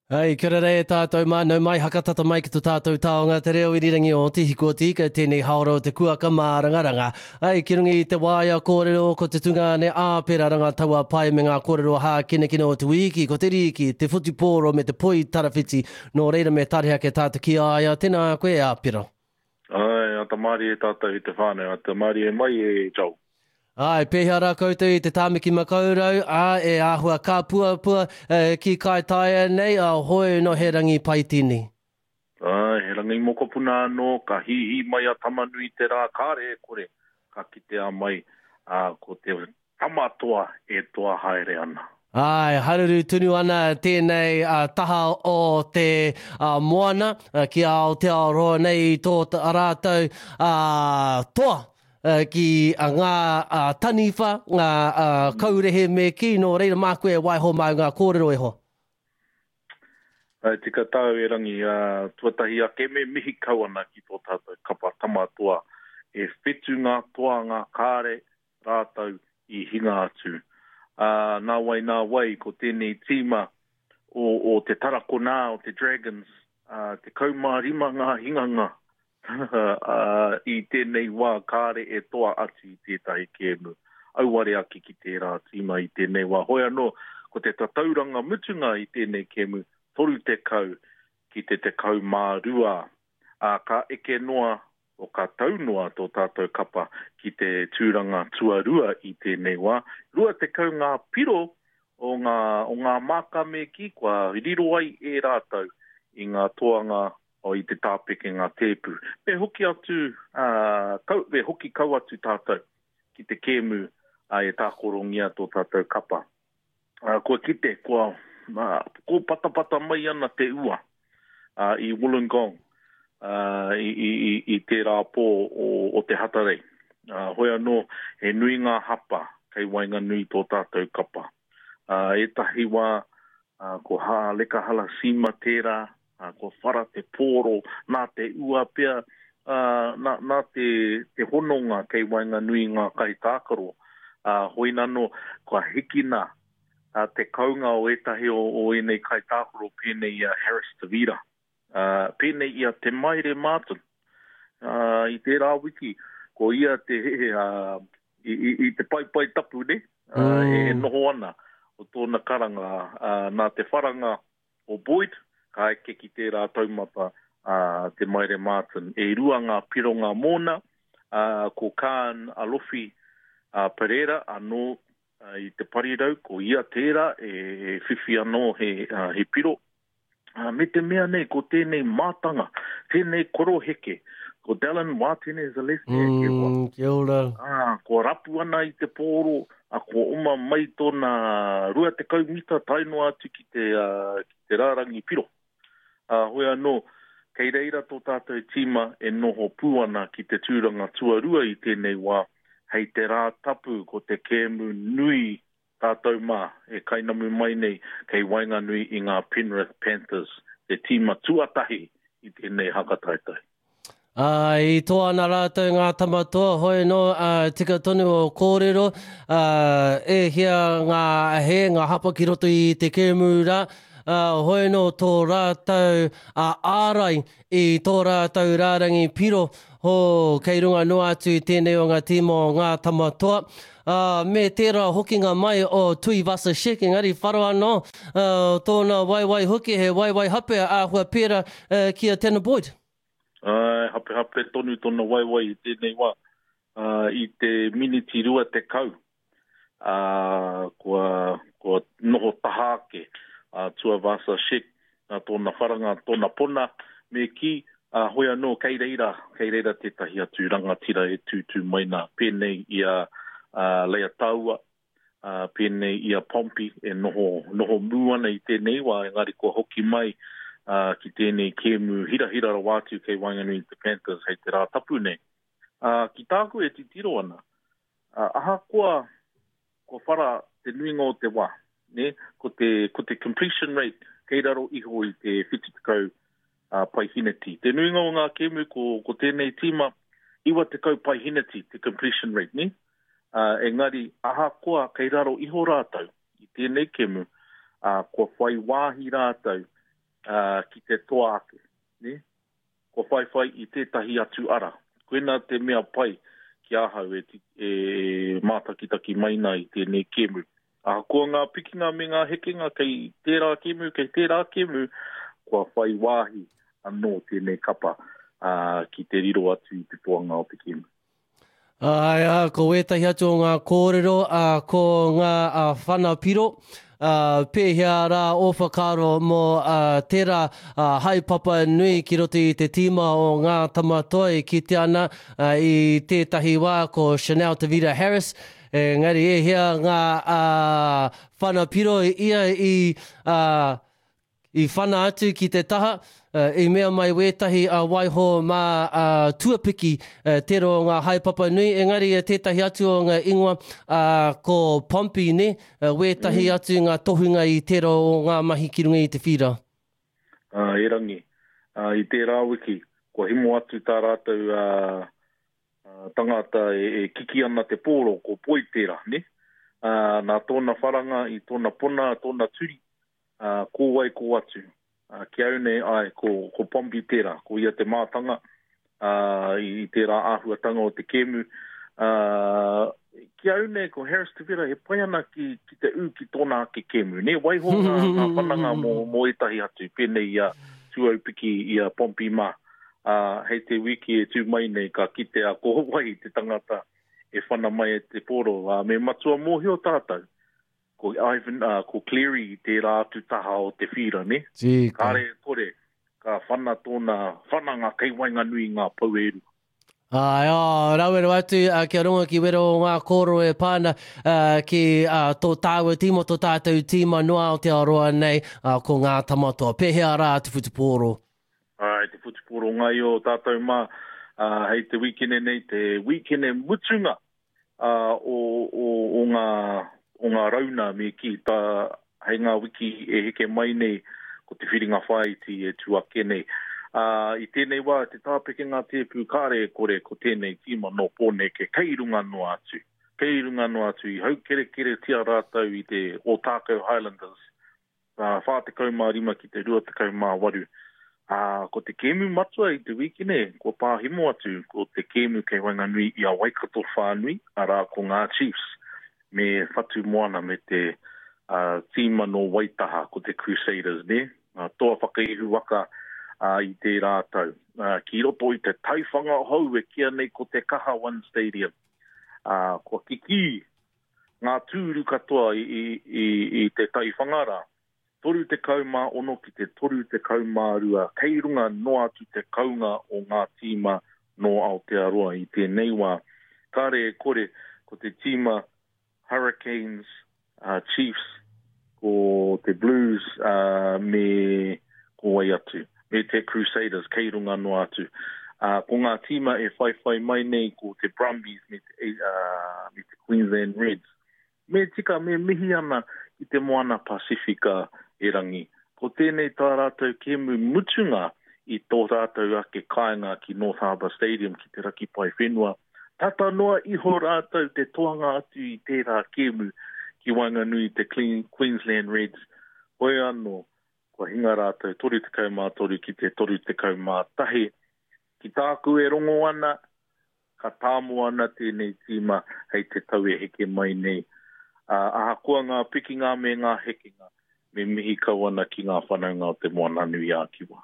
Ai, kia ora e tātou mānau mai, hakatata mai ki tu tātou taonga, te reo irirangi o te hiko tika, tēnei haoro o te kuaka mārangaranga. Ai, ki rungi i te waia kōrero, ko te tunga ne āpera ranga taua pai me ngā kōrero hā kine o te wiki, ko te riki, te whutipōro me te poi tarawhiti, no reira me tareha ke tātou ki aia, tēnā koe āpera. Ai, ata mari e tātou i te whānau, ata mari e mai e jau. Ai, pēhea rā koutou i te tāmiki makaurau, e āhua kā pua ki kai taia nei, hoi no he rangi pai tini. Ai, he rangi moko puna anō, ka hihi mai a tamanui te rā, kāre e kore, ka kitea mai, ko te tamatoa e toa haere ana. Ai, haruru tunu ana tēnei taha o te moana, ki Aotearoa nei tō rātou toa. Ki ngā taniwha, ngā kaurehe me ki, no reira mā koe waiho mai ngā kōrero e ho. Tika tau e rangi, tuatahi a ke me mihi kauana ki tō tātou kapa tamatoa, e whetu ngā toa ngā kāre rātou i hinga atu. Nā wai, ko tēnei tīma o te tarakona, o te dragons, te kaumārima ngā hinganga, I tēnei wā kāre e toa atu I tētahi kēmu. Auare aki ki tērā tīma I tēnei wā. Hoi anō, ko te tatauranga mutunga I tēnei kēmu, toru te kau ki te kau mārua. Ka eke noa o ka taunoa tō tātou kapa ki te tūranga tuarua I tēnei wā. Rua te kau ngā piro o ngā maka me ki kua riro ai e rātou I ngā toanga o I te tāpeke ngā tēpu. Me hoki atu, hoki kau atu tātou ki te kēmu e tākorongia tō tātou kapa. Kua kite, ko patapata mai ana te ua I Wollongong, I tērā pō o te hatarei. Hoi anō, he nui ngā hapa, kei wainga nui tō tātou kapa. E tahi wā, ko hā leka hala sima tērā, ko whara te pōro, nā te ua pia, nā te hononga kei wainga nui ngā kai tākaro. Hoi nano, kua hikina, te kaunga o etahi o enei kai tākaro pēnei Harris Tavira. Pēnei ia te maire mātun. I te rā wiki, ko ia te I te pai tapu ne, e noho ana o tōna karanga, nā te wharanga o Boyd, ka eke ki tērā taumata te maire Martin. E rua ngā piro ngā mōna, ko Kaan Alofi Pereira, anō I te parirau, ko ia tērā, e whiwhi anō he piro. Me te mea nei, ko tēnei mātanga, tēnei koroheke, ko Dallin Martinez Alessi. Kia ora. Ko rapu ana I te pōro, ko oma mai tōna rua te kaumita tainoa atu ki te rārangi piro. Hoi anō, kei reira tō tātou tīma e noho puana ki te tūranga tuarua I tēnei wā, hei te rā tapu ko te kēmu nui tātou mā, e kainamu mai nei kei wainga nui I ngā Penrith Panthers, te tīma tuatahi I tēnei hakataitai. I toa ana rātou ngā tamatoa, hoi no, tika tonu o kōrero, e hea ngā hapa ki roto I te kēmu rā, hoi no tō rātou ārai I tō rātou rārangi piro, kei runga noa atu I tēnei o ngā tīmo o ngā tamatoa. Me tērā hokinga mai o Tui Vasa Shek, engari wharo anō, tōna waiwai hoki, he waiwai hape āhua pēra kia Tanner Boyd. Hape tonu tōna waiwai I tēnei wā, I te miniti rua te kau, kua noho tahake, Tua Vasa Shek, tōna wharanga, tōna pona, me ki, hoi anō, kei reira tētahi atu rangatira e tūtū mai nā, pēnei ia Leia Taua, pēnei ia Pompey, e noho mūana I tēnei wā, engari kua hoki mai, ki tēnei kēmu hira rawātu kei Wainganui te Panthers, hei te rā tapu nei. Ki tāku e titiro ana, aha kua whara te nuinga o te wā, ne? Ko te completion rate, kei raro iho I te whititikau pai hinati. Te nuinga o ngā kēmu ko tēnei tīma, iwa te kau pai hinati, te completion rate, ne? Engari, aha koa kei raro iho rātou, I tēnei kēmu, kua whai wāhi rātou, ki te toa ake, ne? Ko whai I tētahi atu ara. Koena te mea pai ki ahau e mātakitaki maina I tēnei kēmu. Ko ngā pikinga me ngā hekenga kei tērā kēmu, kua whai wāhi anō tēnei kapa ki te riro atu I te toanga o te kēmu. Ko wētahi atu o ngā kōrero, ko ngā whanapiro, pēhea rā o whakaro mō tērā haipapa nui ki roto I te tīma o ngā tamatoa I kite ana I tētahi wā ko Chanel Tavita Harris. Engari hea ngā whanapiro ia I whana atu ki te taha, I mea mai wētahi waiho mā tuapiki te ro ngā haipapa nui. Engari tētahi atu o ngā ingoa ko Pompey ne, wētahi atu ngā tohunga I te ro o ngā mahi ki runga I te whira. E rangi. I te rāwiki, ko himo atu tā rātou tangata e kiki ana te pōro, ko Poitera, ne? Nā tōna wharanga I tōna pona, tōna turi, ko wai ko atu. Ki au nei ai ko Pompey tērā, ko ia te mātanga I tērā āhuatanga o te kēmu. Ki au nei ko Harris Tavita, he pai ana ki te ki tōna ke kēmu. Ne waiho ngā whananga mō etahi atu, pēnei tuau piki I Pompey mā. Hei te wiki e tū mai nei ka kite ko wai te tangata e whana mai te poro. Me matua mōhio tātou. Ko Ivan, ko Cleary te rā tu taha o te whira, ne? Kāre kore, ka whana tōna whananga kei wainga nui ngā paueru. Rauero atu kia runga ki wero o ngā kōro e pāna ki tō tāua timo tō tātou tīma noa o te aroa nei ko ngā tamatoa. Pēhea rā te whutupōro. Te whutupōro ngai o tātou mā, hei te wikene nei, te wikene mutunga o ngā rauna me ki tā hei ngā wiki e heke mai nei ko te whiringa whaiti e tuake nei. I tēnei wā te tāpeke ngā tēpū kāre kore ko tēnei tīma no pōne ke keirunga no atu. Keirunga no atu I haukere tia rātau I te Otago Highlanders. Whātekau mā rima ki te 28. Ko te kēmu matua I te wikene, ko pāhimo atu ko te kēmu kei Wainganui I a Waikato whānui, arā ko ngā Chiefs. Me whatu moana me te tīma no Waitaha ko te Crusaders, ne? Toa whakaihu waka I te rātau. Ki roto I te tauwhanga hau e kia nei ko te Kaha One Stadium. Ko kiki ngā tūru katoa I te tauwhanga rā. Toru te kaumā ono ki te toru te kaumā rua. Kei runga no atu te kaunga o ngā tīma no Aotearoa I tēnei wā. Kāre kore ko te tīma Hurricanes, Chiefs, ko te Blues, me ko wai atu. Me te Crusaders, kei runga no atu. Ko ngā tīma e whai mai nei ko te Brumbies, me te Queensland Reds. Me tika, me mihi ana I te moana Pasifika e rangi. Ko tēnei tā rātou kēmu mutunga I tō rātou ake kāinga ki North Harbour Stadium ki te raki pai whenua. Tata noa iho rātou te toanga atu I tērā kēmu ki Wainganui te Queensland Reds. Hoi anō, kua hinga rātou toru te kaumātoru ki te toru te kaumātahe. Ki tāku e rongo ana, ka tāmo ana tēnei tīma hei te tau e heke mai nei. Ahakoa ngā pikinga me ngā hekinga, me mihi kau ana ki ngā whanaunga o te moana nui a kiwa.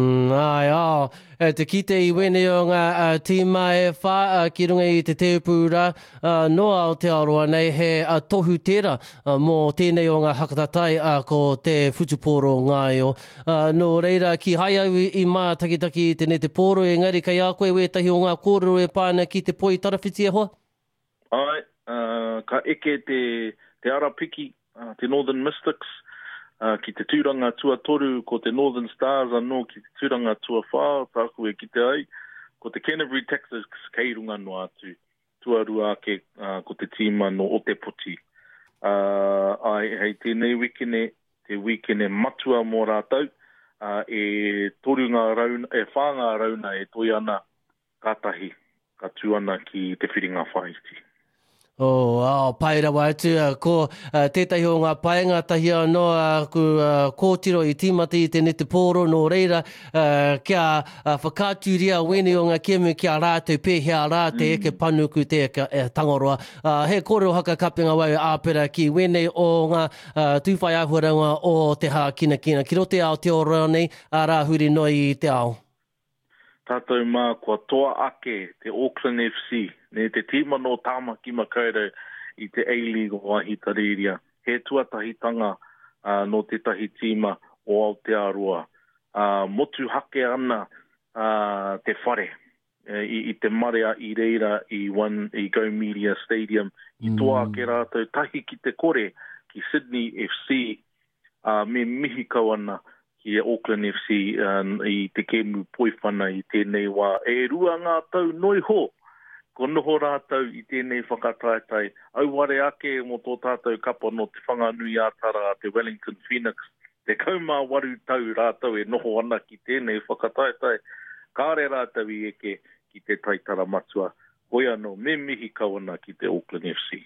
Te kite I wene o ngā tīma e whā ki runga I te teupūra noa o te aroa nei he tohu tērā mō tēnei o ngā hakatatai ko te whutupōro ngai o. No reira ki hai au I mā takitaki I tēnei te pōro engari kai a koe wētahi o ngā kōrero e pāna ki te poi tarawhiti e hoa? Ai, ka eke te arapiki, te Northern Mystics, ki te tūranga tuatoru ko te Northern Stars anō ki te tūranga tuawhā, tāku e ki te ai, ko te Canterbury Texas kei runga no atu, tuarua ake ko te tīma no Otepoti. Ai, hei tēnei wikene, te wikene matua mō rātau, e toru ngā rauna, e whāngā rauna e toi ana kātahi, ka tū ana ki te whiringa whaiti. Pai rawa atu, ko tētahi o ngā paenga tahi anō ku kōtiro i tīmata i te nete pōro nō reira kia whakāturia wene o ngā kēmu kia rātou pēhea rā te eke panuku te tangoroa. He kōrero haka kapinga wau āpera ki wene o ngā tūwhai āhuaranga o te hā kina. Ki rote ao te ora nei, rā huri noi i te ao. Tātou mā kua toa ake te Auckland FC, ne te tīma no tāmaki makaurau i te A-League o Ahitariria. He tuatahitanga no te tahi tīma o Aotearoa. Motu hake ana te whare i te marea i reira i Go Media Stadium. I toa ake rātou tahi ki te kore ki Sydney FC, me mihi kau ana ki Auckland FC i te kēmu poiwhana i tēnei wā. E rua ngā tau noi ho, ko noho rātau i tēnei whakataetai. Au ware ake mo tō tātou kapa no te whanganui ātara te Wellington Phoenix. Te kaumā waru tau rātau e noho ana ki tēnei whakataetai. Kāre rātau i eke ki te taitara matua. Hoi anō, me mihi kau ana ki te Auckland FC.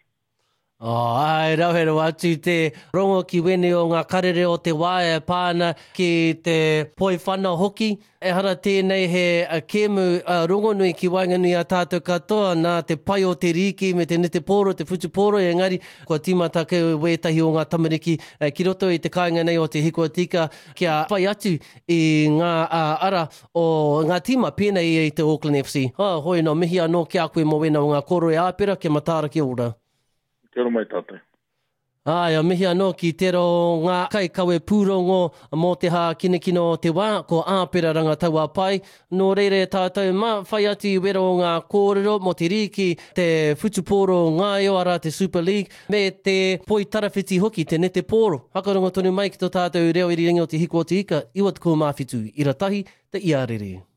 Ai, rauhero atu te rongo ki wene o ngā karere o te wae pāna ki te poi whana hoki. E hara tēnei he kēmu rongo nui ki wainganui a tātou katoa nā te pai o te riki me te nete pōro, te whutu pōro. Engari, kua tīmata ke wētahi o ngā tamariki ki roto i te kāinga nei o te hikoa tika kia pai atu i ngā ara o ngā tīma pēnei i te Auckland FC. Hoi no, mihi anō ki a koe mo wena o ngā koro e āpera, kia matāra ki ora. Te ora mai tātou. Mihi anō ki te ro ngā kai kawe pūrongo mō te hā kinekino o te wā, ko āpera rangataua pai. Nō reire tātou whai atu i wera o ngā kōrero mō te riki, te whutupōro ngāi o ara te Super League, me te poi tarawhiti hoki, te nete pōro. Hakarongo tonu mai ki tō tātou reo i ringi o te hiko o te ika, iwa te kō mawhitu, ira tahi, te iarere.